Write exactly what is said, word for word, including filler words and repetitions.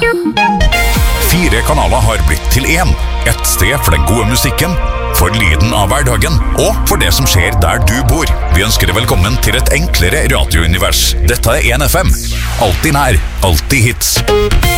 Fire kanaler har blitt til én. Et sted for den gode musikken, for lyden av hverdagen, og for det som skjer der du bor. Vi ønsker deg velkommen til et enklere radiounivers. Dette er én F M. Alltid nær, alltid hits.